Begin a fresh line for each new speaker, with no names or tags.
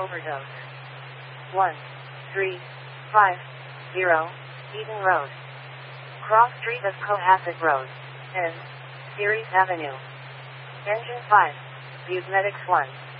overdose. 1350 Eden Road. Cross Street of Cohasset Road. N. Ceres Avenue. Engine 5. Butte Medics 1.